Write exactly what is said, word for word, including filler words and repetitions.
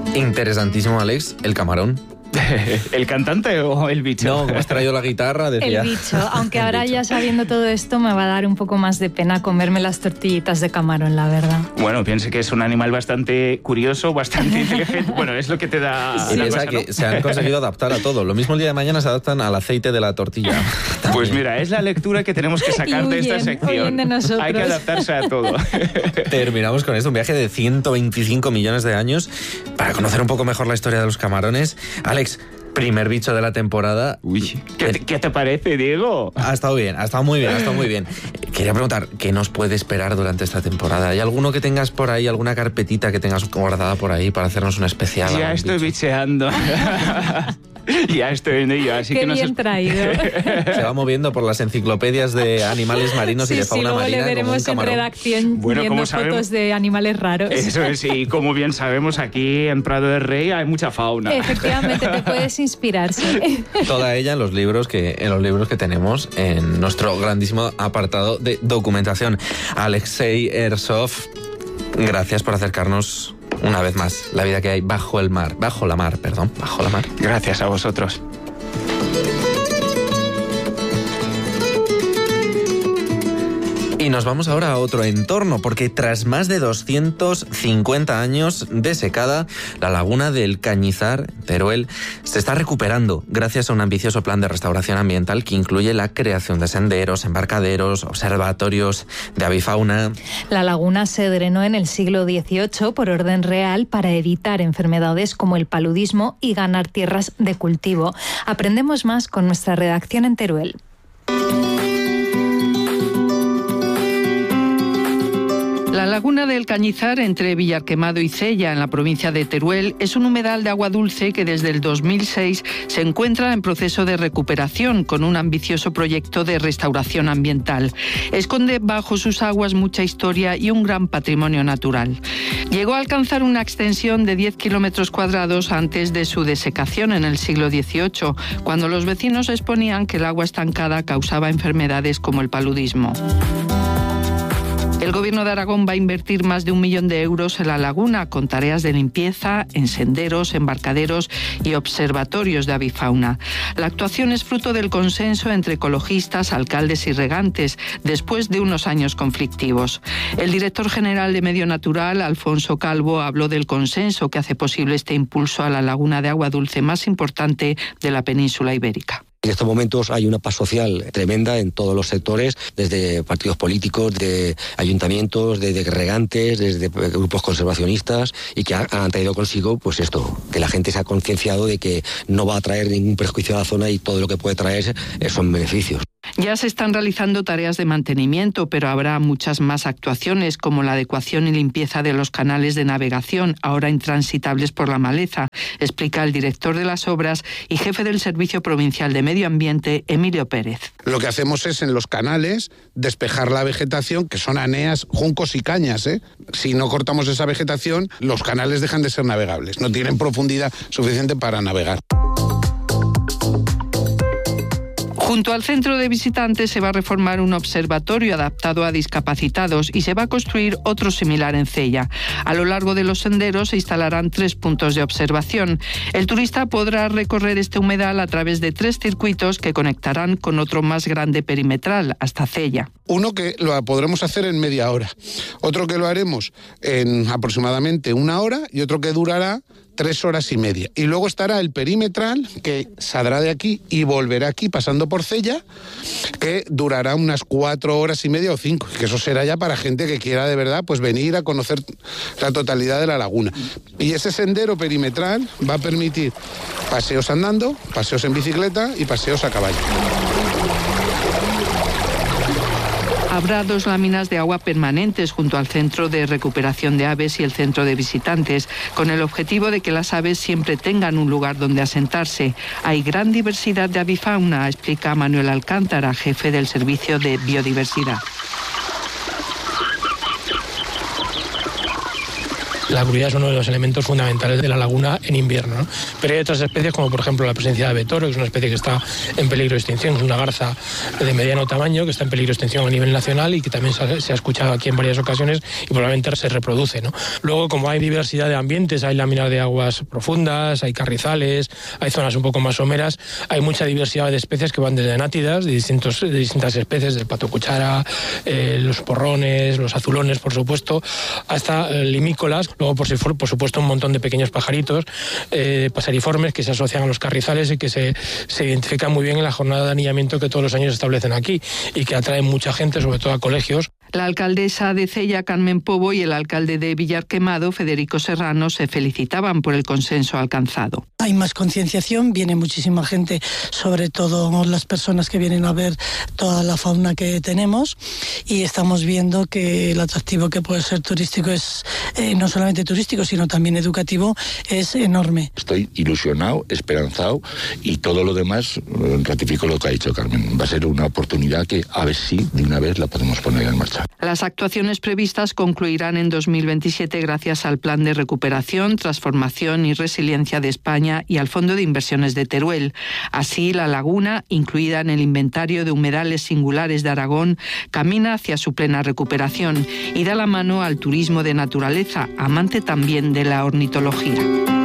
Interesantísimo, Alex, el camarón. ¿El cantante o el bicho? No, como has traído la guitarra, decía. El bicho, aunque El ahora bicho. ya sabiendo todo esto me va a dar un poco más de pena comerme las tortillitas de camarón, la verdad. Bueno, piense que es un animal bastante curioso, bastante inteligente. Bueno, es lo que te da Y la piensa cosa, que ¿no? se han conseguido adaptar a todo. Lo mismo el día de mañana se adaptan al aceite de la tortilla. Pues mira, es la lectura que tenemos que sacar Y de esta huyen, sección. huyen de nosotros. Hay que adaptarse a todo. Terminamos con esto, un viaje de ciento veinticinco millones de años para conocer un poco mejor la historia de los camarones. Alex, primer bicho de la temporada. Uy, ¿qué te, ¿qué te parece, Diego? Ha estado bien, ha estado muy bien, ha estado muy bien. Quería preguntar, ¿qué nos puede esperar durante esta temporada? ¿Hay alguno que tengas por ahí, alguna carpetita que tengas guardada por ahí para hacernos un especial? Ya estoy bicho? bicheando. Ya estoy en ello, así Qué que no bien sé. traído. Se va moviendo por las enciclopedias de animales marinos Sí, y de sí, fauna luego marina. le como un veremos en camarón. redacción Bueno, viendo como fotos sabemos- de animales raros. Eso es, y como bien sabemos, aquí en Prado del Rey hay mucha fauna. Efectivamente, te puedes inspirar, sí. Toda ella en los libros que en los libros que tenemos en nuestro grandísimo apartado de documentación. Alexei Ersov, gracias por acercarnos una vez más la vida que hay bajo el mar, bajo la mar, perdón, bajo la mar. Gracias a vosotros. Y nos vamos ahora a otro entorno, porque tras más de doscientos cincuenta años de secada, la laguna del Cañizar, Teruel, se está recuperando gracias a un ambicioso plan de restauración ambiental que incluye la creación de senderos, embarcaderos, observatorios de avifauna. La laguna se drenó en el siglo dieciocho por orden real para evitar enfermedades como el paludismo y ganar tierras de cultivo. Aprendemos más con nuestra redacción en Teruel. La laguna del Cañizar, entre Villarquemado y Cella, en la provincia de Teruel, es un humedal de agua dulce que desde el dos mil seis se encuentra en proceso de recuperación con un ambicioso proyecto de restauración ambiental. Esconde bajo sus aguas mucha historia y un gran patrimonio natural. Llegó a alcanzar una extensión de diez kilómetros cuadrados antes de su desecación en el siglo dieciocho, cuando los vecinos exponían que el agua estancada causaba enfermedades como el paludismo. El Gobierno de Aragón va a invertir más de un millón de euros en la laguna con tareas de limpieza, en senderos, embarcaderos y observatorios de avifauna. La actuación es fruto del consenso entre ecologistas, alcaldes y regantes, después de unos años conflictivos. El director general de Medio Natural, Alfonso Calvo, habló del consenso que hace posible este impulso a la laguna de agua dulce más importante de la península ibérica. En estos momentos hay una paz social tremenda en todos los sectores, desde partidos políticos, de ayuntamientos, desde regantes, desde grupos conservacionistas, y que han traído consigo pues esto, que la gente se ha concienciado de que no va a traer ningún perjuicio a la zona y todo lo que puede traer son beneficios. Ya se están realizando tareas de mantenimiento, pero habrá muchas más actuaciones, como la adecuación y limpieza de los canales de navegación, ahora intransitables por la maleza, explica el director de las obras y jefe del Servicio Provincial de Medio Ambiente, Emilio Pérez. Lo que hacemos es en los canales despejar la vegetación, que son aneas, juncos y cañas, ¿eh? Si no cortamos esa vegetación, los canales dejan de ser navegables, no tienen profundidad suficiente para navegar. Junto al centro de visitantes se va a reformar un observatorio adaptado a discapacitados y se va a construir otro similar en Cella. A lo largo de los senderos se instalarán tres puntos de observación. El turista podrá recorrer este humedal a través de tres circuitos que conectarán con otro más grande perimetral hasta Cella. Uno que lo podremos hacer en media hora, otro que lo haremos en aproximadamente una hora y otro que durará tres horas y media. Y luego estará el perimetral, que saldrá de aquí y volverá aquí pasando por Cella, que durará unas cuatro horas y media o cinco, que eso será ya para gente que quiera de verdad pues venir a conocer la totalidad de la laguna. Y ese sendero perimetral va a permitir paseos andando, paseos en bicicleta y paseos a caballo. Habrá dos láminas de agua permanentes junto al Centro de Recuperación de Aves y el Centro de Visitantes, con el objetivo de que las aves siempre tengan un lugar donde asentarse. Hay gran diversidad de avifauna, explica Manuel Alcántara, jefe del Servicio de Biodiversidad. La crudidad es uno de los elementos fundamentales de la laguna en invierno, ¿no? Pero hay otras especies, como por ejemplo la presencia de abetoro, que es una especie que está en peligro de extinción, es una garza de mediano tamaño que está en peligro de extinción a nivel nacional y que también se ha escuchado aquí en varias ocasiones y probablemente se reproduce, ¿no? Luego, como hay diversidad de ambientes, hay láminas de aguas profundas, hay carrizales, hay zonas un poco más someras, hay mucha diversidad de especies que van desde nátidas, de, distintos, de distintas especies, del pato cuchara, eh, los porrones, los azulones, por supuesto, hasta eh, limícolas. Luego, por, por supuesto, un montón de pequeños pajaritos, eh, paseriformes que se asocian a los carrizales y que se, se identifican muy bien en la jornada de anillamiento que todos los años se establecen aquí y que atraen mucha gente, sobre todo a colegios. La alcaldesa de Cella, Carmen Pobo, y el alcalde de Villarquemado, Federico Serrano, se felicitaban por el consenso alcanzado. Hay más concienciación, viene muchísima gente, sobre todo las personas que vienen a ver toda la fauna que tenemos, y estamos viendo que el atractivo que puede ser turístico es eh, no solamente turístico, sino también educativo, es enorme. Estoy ilusionado, esperanzado, y todo lo demás ratifico lo que ha dicho Carmen. Va a ser una oportunidad que a ver si de una vez la podemos poner en marcha. Las actuaciones previstas concluirán en dos mil veintisiete gracias al Plan de Recuperación, Transformación y Resiliencia de España y al Fondo de Inversiones de Teruel. Así, la laguna, incluida en el inventario de humedales singulares de Aragón, camina hacia su plena recuperación y da la mano al turismo de naturaleza, amante también de la ornitología.